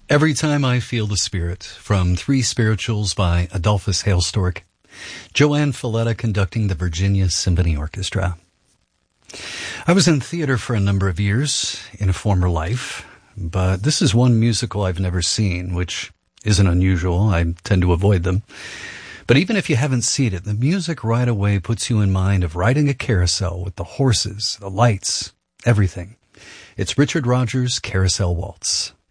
Every Time I Feel the Spirit, from Three Spirituals by Adolphus Hailstork. Joanne Falletta conducting the Virginia Symphony Orchestra. I was in theater for a number of years in a former life, but this is one musical I've never seen, which isn't unusual. I tend to avoid them. But even if you haven't seen it, the music right away puts you in mind of riding a carousel with the horses, the lights, everything. It's Richard Rodgers' Carousel Waltz.